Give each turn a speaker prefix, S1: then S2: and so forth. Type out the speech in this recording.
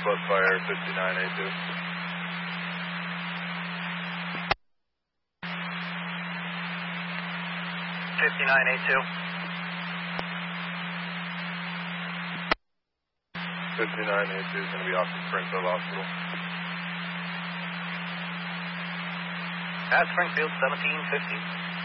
S1: Plus fire 5982.
S2: 5982.
S1: 5982 is going to be off to Springfield Hospital.
S2: At Springfield 1750.